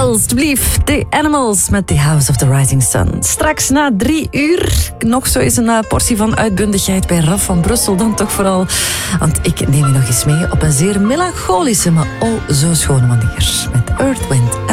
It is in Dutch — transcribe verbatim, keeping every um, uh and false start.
alstublieft. The Animals met The House of the Rising Sun. Straks na drie uur nog zo eens een uh, portie van uitbundigheid bij Raf van Brussel. Dan toch vooral, want ik neem je nog eens mee op een zeer melancholische, maar oh zo schone manier. Met Earth, Wind